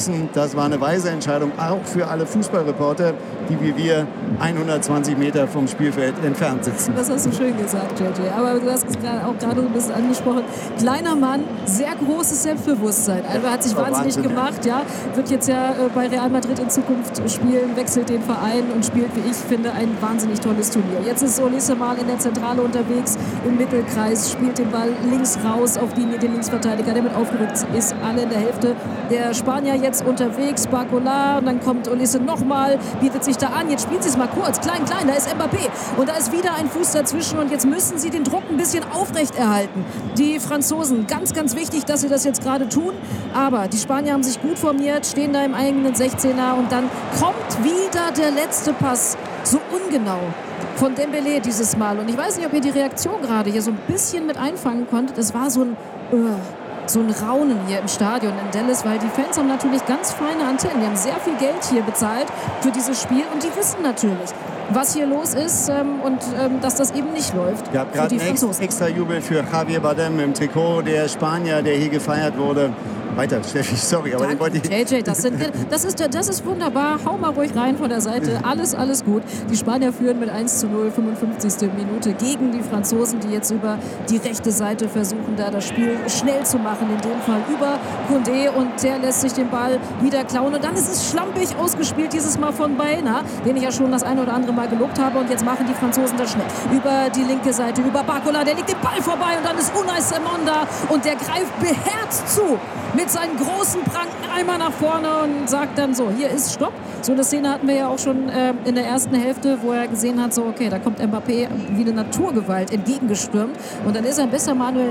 müssen. Das war eine weise Entscheidung, auch für alle Fußballreporter, die wie wir 120 Meter vom Spielfeld entfernt sitzen. Das hast du schön gesagt, JJ. Aber du hast es auch gerade ein bisschen angesprochen. Kleiner Mann, sehr großes Selbstbewusstsein. Also hat sich wahnsinnig gemacht. Ja. Wird jetzt ja bei Real Madrid in Zukunft spielen, wechselt den Verein und spielt, wie ich finde, ein wahnsinnig tolles Turnier. Jetzt ist Olise mal in der Zentrale unterwegs, im Mittelkreis, spielt den Ball links raus auf Linie, den Linksverteidiger, der mit aufgerückt ist, alle in der Hälfte. Der Spanier jetzt unterwegs, Barcola, und dann kommt Olise nochmal, bietet sich da an. Jetzt spielt sie es mal kurz, klein, da ist Mbappé. Und da ist wieder ein Fuß dazwischen und jetzt müssen sie den Druck ein bisschen aufrechterhalten. Die Franzosen, ganz, ganz wichtig, dass sie das jetzt gerade tun. Aber die Spanier haben sich gut formiert, stehen da im eigenen 16er und dann kommt wieder der letzte Pass. So ungenau von Dembélé dieses Mal. Und ich weiß nicht, ob ihr die Reaktion gerade hier so ein bisschen mit einfangen konntet. Das war so ein Raunen hier im Stadion in Dallas, weil die Fans haben natürlich ganz feine Antennen. Die haben sehr viel Geld hier bezahlt für dieses Spiel und die wissen natürlich, was hier los ist und dass das eben nicht läuft. Ihr habt gerade einen extra Jubel für Javier Bardem im Trikot, der Spanier, der hier gefeiert wurde. Weiter, Steffi, sorry, aber den wollte ich... JJ, das ist wunderbar. Hau mal ruhig rein von der Seite. Alles gut. Die Spanier führen mit 1:0, 55. Minute gegen die Franzosen, die jetzt über die rechte Seite versuchen, da das Spiel schnell zu machen. In dem Fall über Koundé und der lässt sich den Ball wieder klauen. Und dann ist es schlampig ausgespielt, dieses Mal von Baena, den ich ja schon das eine oder andere Mal gelobt habe. Und jetzt machen die Franzosen das schnell. Über die linke Seite, über Barcola, der legt den Ball vorbei und dann ist Unai Simon da und der greift beherzt zu. Mit seinen großen Pranken einmal nach vorne und sagt dann so, hier ist Stopp. So eine Szene hatten wir ja auch schon in der ersten Hälfte, wo er gesehen hat, so okay, da kommt Mbappé wie eine Naturgewalt entgegengestürmt. Und dann ist ein bester Manuel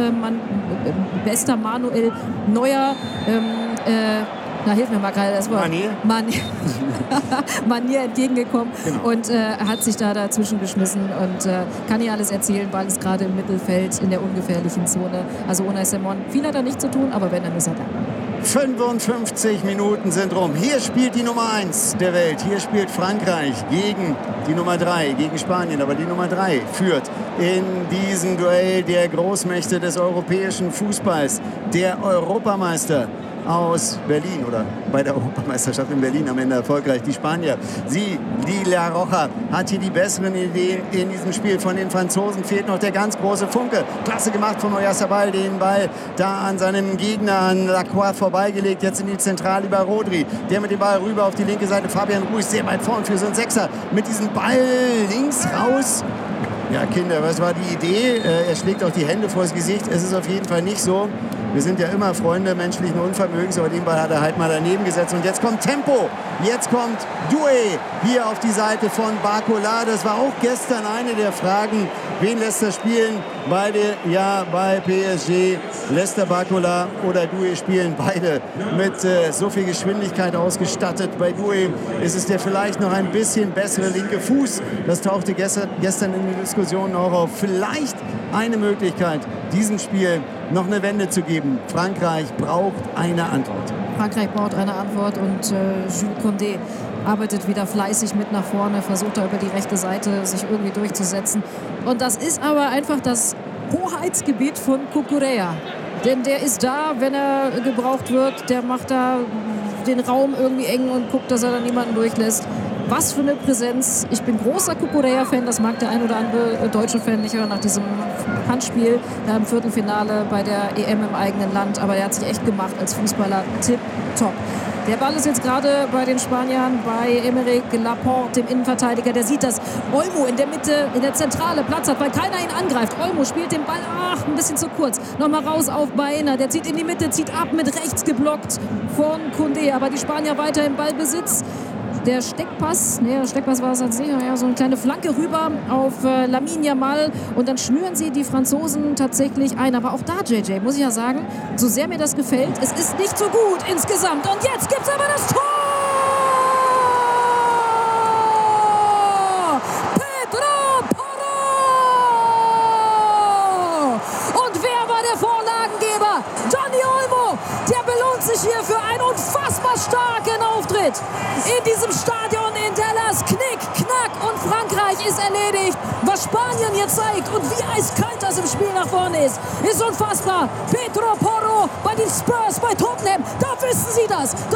Neuer, na, hilf mir mal gerade das Wort. Manier entgegengekommen, genau. Und hat sich da dazwischen geschmissen und kann hier alles erzählen, weil es gerade im Mittelfeld in der ungefährlichen Zone. Also Unai Simon, viel hat er nicht zu tun, aber wenn, dann ist er da. 55 Minuten sind rum. Hier spielt die Nummer 1 der Welt. Hier spielt Frankreich gegen die Nummer 3, gegen Spanien. Aber die Nummer 3 führt in diesem Duell der Großmächte des europäischen Fußballs. Der Europameister aus Berlin oder bei der Europameisterschaft in Berlin am Ende erfolgreich. Die Spanier, die La Roja, hat hier die besseren Ideen in diesem Spiel. Von den Franzosen fehlt noch der ganz große Funke. Klasse gemacht von Oyarzabal, den Ball da an seinem Gegner, an Lacroix, vorbeigelegt. Jetzt in die Zentrale über Rodri. Der mit dem Ball rüber auf die linke Seite. Fabian Ruiz sehr weit vorn für so einen Sechser. Mit diesem Ball links raus. Ja, Kinder, was war die Idee? Er schlägt auch die Hände vors Gesicht. Es ist auf jeden Fall nicht so. Wir sind ja immer Freunde menschlichen Unvermögens, aber den Ball hat er halt mal daneben gesetzt. Und jetzt kommt Tempo. Jetzt kommt Doué hier auf die Seite von Barcola. Das war auch gestern eine der Fragen. Wen lässt er spielen? Beide, ja, bei PSG. Lässt er Barcola oder Doué spielen? Beide mit so viel Geschwindigkeit ausgestattet. Bei Doué ist es der vielleicht noch ein bisschen bessere linke Fuß. Das tauchte gestern in den Diskussionen auch auf. Vielleicht eine Möglichkeit, diesem Spiel noch eine Wende zu geben. Frankreich braucht eine Antwort. Frankreich braucht eine Antwort und Jules Koundé arbeitet wieder fleißig mit nach vorne, versucht da über die rechte Seite sich irgendwie durchzusetzen. Und das ist aber einfach das Hoheitsgebiet von Cucurella. Denn der ist da, wenn er gebraucht wird. Der macht da den Raum irgendwie eng und guckt, dass er da niemanden durchlässt. Was für eine Präsenz. Ich bin großer Cucurella-Fan, das mag der ein oder andere deutsche Fan nicht hören nach diesem Handspiel da im Viertelfinale bei der EM im eigenen Land. Aber der hat sich echt gemacht als Fußballer. Tipptopp. Der Ball ist jetzt gerade bei den Spaniern, bei Aymeric Laporte, dem Innenverteidiger. Der sieht, dass Olmo in der Mitte, in der Zentrale Platz hat, weil keiner ihn angreift. Olmo spielt den Ball, ein bisschen zu kurz. Nochmal raus auf Baena. Der zieht in die Mitte, zieht ab, mit rechts geblockt von Koundé. Aber die Spanier weiter im Ballbesitz. Der Steckpass war es als sicher, ja, so eine kleine Flanke rüber auf Lamine Yamal und dann schnüren sie die Franzosen tatsächlich ein. Aber auch da, JJ, muss ich ja sagen, so sehr mir das gefällt, es ist nicht so gut insgesamt. Und jetzt gibt's aber das Tor! Pedro Porro! Und wer war der Vorlagengeber? Dani Olmo! Der belohnt sich hier für einen unfassbar starken Auftritt in diesem Stadion in Dallas. Knick, knack und Frankreich ist erledigt. Was Spanien jetzt zeigt und wie eiskalt das im Spiel nach vorne ist unfassbar. Pedro Porro bei den Spurs, bei Tottenham, da wissen sie das.